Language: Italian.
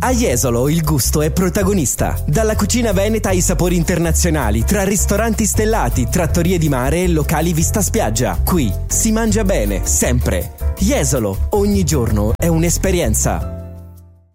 A Jesolo il gusto è protagonista. Dalla cucina veneta ai sapori internazionali, tra ristoranti stellati, trattorie di mare e locali vista spiaggia. Qui si mangia bene, sempre. Jesolo, ogni giorno è un'esperienza.